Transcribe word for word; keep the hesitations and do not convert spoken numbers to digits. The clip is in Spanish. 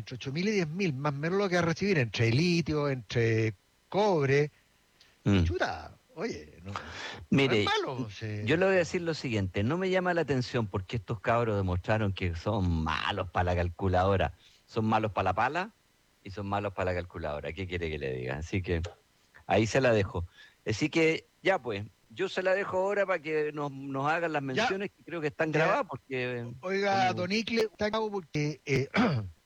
entre ocho mil y diez mil, más o menos lo que va a recibir entre litio, entre cobre, Mm. y chuta, oye, no, no Mire, es malo. Sí. yo le voy a decir lo siguiente, no me llama la atención porque estos cabros demostraron que son malos para la calculadora, son malos para la pala y son malos para la calculadora, ¿qué quiere que le diga? Así que ahí se la dejo. Así que ya pues, yo se la dejo ahora para que nos, nos hagan las Ya, menciones que creo que están eh, grabadas porque oiga, como... Don Icle, está acabo porque eh,